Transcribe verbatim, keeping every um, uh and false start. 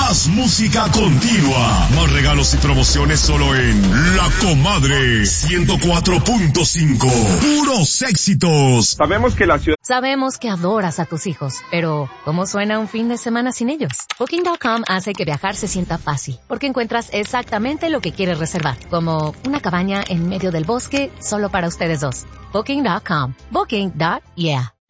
Más música continua. Más regalos y promociones solo en La Comadre ciento cuatro punto cinco. Puros éxitos. Sabemos que la ciudad... Sabemos que adoras a tus hijos, pero ¿cómo suena un fin de semana sin ellos? Booking punto com hace que viajar se sienta fácil, porque encuentras exactamente lo que quieres reservar, como una cabaña en medio del bosque solo para ustedes dos. Booking punto com. Booking. Yeah.